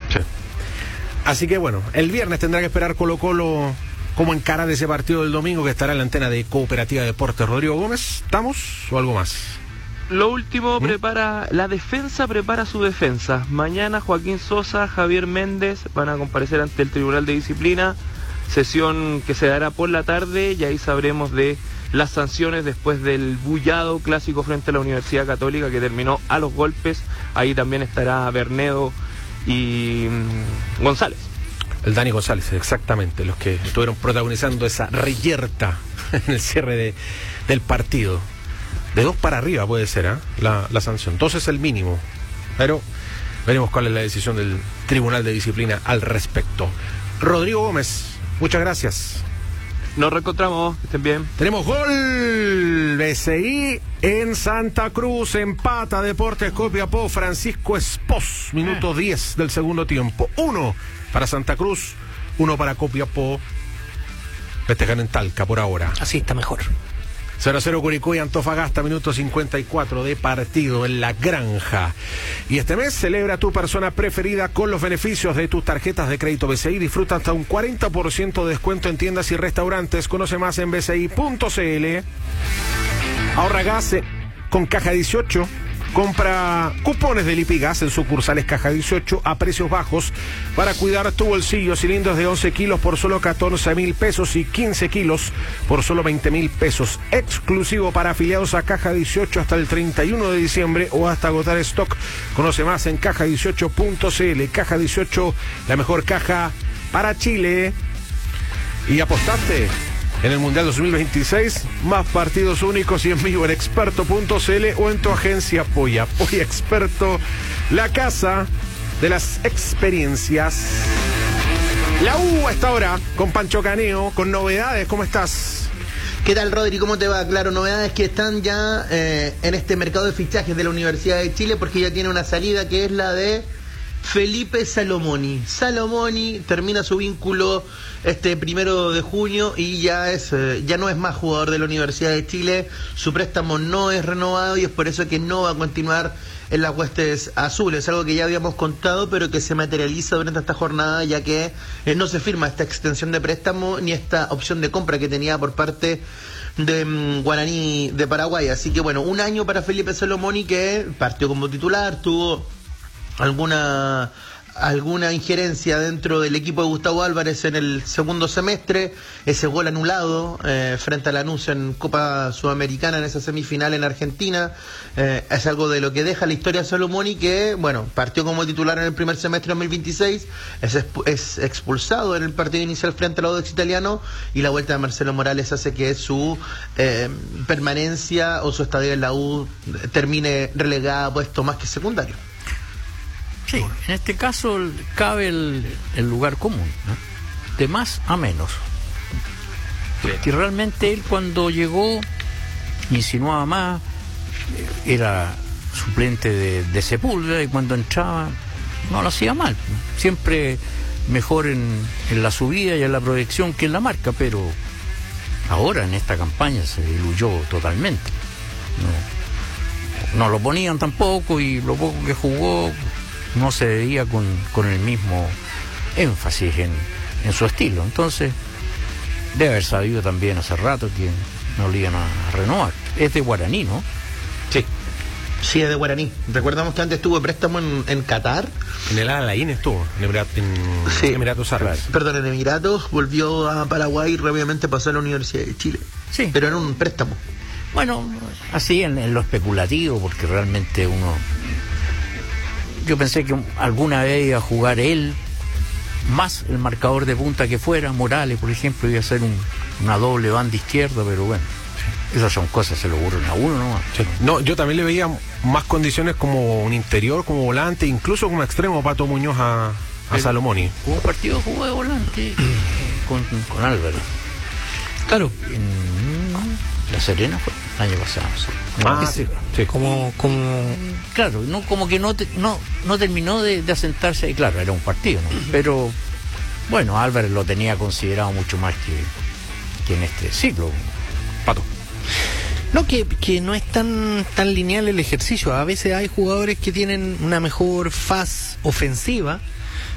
Sí. Así que bueno, el viernes tendrá que esperar Colo-Colo cómo encarar ese partido del domingo, que estará en la antena de Cooperativa Deportes. Rodrigo Gómez, ¿estamos o algo más? Lo último, la defensa prepara su defensa. Mañana Joaquín Sosa, Javier Méndez van a comparecer ante el Tribunal de Disciplina, sesión que se dará por la tarde, y ahí sabremos de las sanciones después del bullado clásico frente a la Universidad Católica, que terminó a los golpes. Ahí también estará Bernedo y González. El Dani González, exactamente, los que estuvieron protagonizando esa reyerta en el cierre del partido. De 2 para arriba puede ser la sanción. 2 es el mínimo, pero veremos cuál es la decisión del Tribunal de Disciplina al respecto. Rodrigo Gómez, muchas gracias. Nos reencontramos, que estén bien. Tenemos gol. BCI en Santa Cruz, empata Deportes Copiapó. Francisco Espós, minuto 10 del segundo tiempo. 1 para Santa Cruz, 1 para Copiapó. Festejan en Talca por ahora. Así está mejor. 0-0 Curicó y Antofagasta, minuto 54 de partido en La Granja. Y este mes celebra tu persona preferida con los beneficios de tus tarjetas de crédito BCI. Disfruta hasta un 40% de descuento en tiendas y restaurantes. Conoce más en bci.cl. Ahorra gas con Caja 18. Compra cupones de Lipigas en sucursales Caja 18 a precios bajos para cuidar tu bolsillo. Cilindros de 11 kilos por solo 14.000 pesos y 15 kilos por solo 20.000 pesos. Exclusivo para afiliados a Caja 18 hasta el 31 de diciembre o hasta agotar stock. Conoce más en caja18.cl. Caja 18, la mejor caja para Chile. ¿Y apostaste en el Mundial 2026? Más partidos únicos y en vivo en experto.cl o en tu agencia Polla. Polla Experto, la casa de las experiencias. La U a esta hora con Pancho Caneo, con novedades. ¿Cómo estás? ¿Qué tal, Rodri? ¿Cómo te va? Claro, novedades que están ya en este mercado de fichajes de la Universidad de Chile, porque ya tiene una salida que es la de Felipe Salomoni. Salomoni termina su vínculo este 1 de junio y ya no es más jugador de la Universidad de Chile. Su préstamo no es renovado y es por eso que no va a continuar en las huestes azules. Algo que ya habíamos contado, pero que se materializa durante esta jornada, ya que no se firma esta extensión de préstamo ni esta opción de compra que tenía por parte de Guaraní de Paraguay. Así que bueno, un año para Felipe Salomoni, que partió como titular, tuvo alguna injerencia dentro del equipo de Gustavo Álvarez en el segundo semestre. Ese gol anulado frente a Lanús en Copa Sudamericana en esa semifinal en Argentina es algo de lo que deja la historia de Salomoni, que bueno, partió como titular en el primer semestre de 2026, es expulsado en el partido inicial frente al Audax Italiano, y la vuelta de Marcelo Morales hace que su permanencia o su estadía en la U termine relegada a puesto más que secundario. Sí, en este caso cabe el lugar común, ¿no? De más a menos. Sí. Y realmente él, cuando llegó, insinuaba más, era suplente de Sepúlveda, y cuando entraba no lo hacía mal, ¿no? Siempre mejor en la subida y en la proyección que en la marca, pero ahora en esta campaña se diluyó totalmente. No lo ponían tampoco, y lo poco que jugó no se veía con el mismo énfasis en su estilo. Entonces debe haber sabido también hace rato que no lo iban a renovar. Es de Guaraní, ¿no? Sí, es de Guaraní. Recordamos que antes estuvo de préstamo en Qatar. En el Al-Ain estuvo, en Emiratos Árabes. Perdón, en Emiratos, volvió a Paraguay y rápidamente pasó a la Universidad de Chile. Sí. Pero era un préstamo. Bueno, así en lo especulativo, porque realmente yo pensé que alguna vez iba a jugar él, más el marcador de punta que fuera, Morales, por ejemplo, iba a ser una doble banda izquierda, pero bueno, esas son cosas, se lo ocurren a uno, ¿no? Sí. No, yo también le veía más condiciones como un interior, como volante, incluso como extremo, Pato Muñoz a Salomoni. Hubo un partido jugó de volante con Álvarez. Claro. En La Serena fue el año pasado. Sí. Claro, no, como que no terminó de asentarse ahí. Claro, era un partido, ¿no? Pero bueno, Álvarez lo tenía considerado mucho más que en este ciclo. Pato. No, que no es tan lineal el ejercicio. A veces hay jugadores que tienen una mejor faz ofensiva